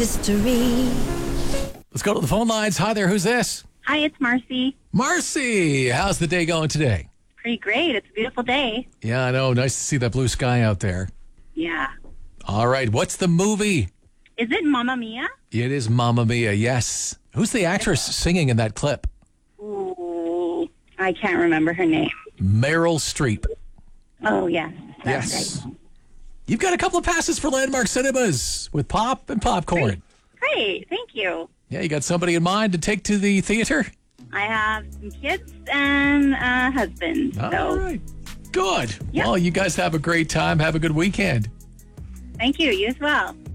History. Let's go to the phone lines. Hi there, who's this? Hi, it's Marcy. Marcy, how's the day going today? Pretty great. It's a beautiful day. Yeah, I know. Nice to see that blue sky out there. Yeah. All right, what's the movie? Is it Mamma Mia? It is Mamma Mia, yes. Who's the actress singing in that clip? Ooh, I can't remember her name. Meryl Streep. Oh, yes. That's Yes. right. You've got a couple of passes for Landmark Cinemas with pop and popcorn. Great. Thank you. Yeah, you got somebody in mind to take to the theater? I have some kids and a husband. All right. Good. Yeah. Well, you guys have a great time. Have a good weekend. Thank you. You as well.